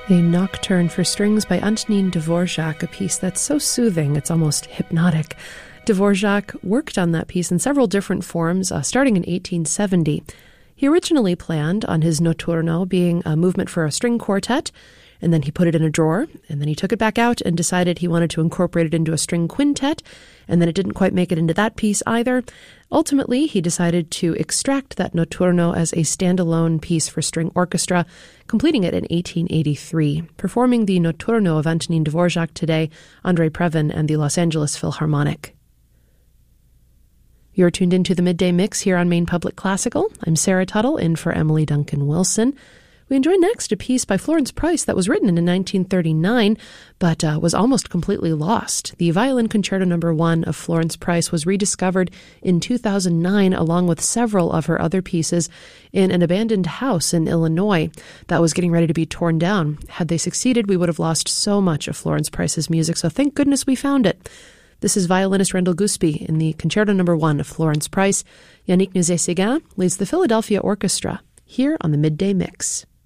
A Nocturne for Strings by Antonín Dvorak, a piece that's so soothing, it's almost hypnotic. Dvorak worked on that piece in several different forms, starting in 1870. He originally planned on his Notturno being a movement for a string quartet, and then he put it in a drawer, and then he took it back out and decided he wanted to incorporate it into a string quintet, and then it didn't quite make it into that piece either. Ultimately, he decided to extract that Notturno as a standalone piece for string orchestra, completing it in 1883. Performing the Notturno of Antonín Dvorak today, Andrei Previn and the Los Angeles Philharmonic. You're tuned into the Midday Mix here on Maine Public Classical. I'm Sarah Tuttle, in for Emily Duncan-Wilson. We enjoy next a piece by Florence Price that was written in 1939, but was almost completely lost. The Violin Concerto No. 1 of Florence Price was rediscovered in 2009, along with several of her other pieces, in an abandoned house in Illinois that was getting ready to be torn down. Had they succeeded, we would have lost so much of Florence Price's music, so thank goodness we found it. This is violinist Rendell Goospie in the Concerto No. 1 of Florence Price. Yannick Nézet-Séguin leads the Philadelphia Orchestra here on the Midday Mix.